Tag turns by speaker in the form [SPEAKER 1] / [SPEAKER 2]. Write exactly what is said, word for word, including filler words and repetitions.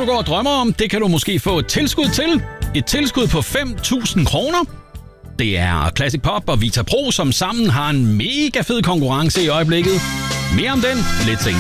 [SPEAKER 1] går og drømmer om, det kan du måske få et tilskud til. Et tilskud på fem tusind kroner. Det er Classic Pop og Vita Pro, som sammen har en mega fed konkurrence i øjeblikket. Mere om den lidt senere.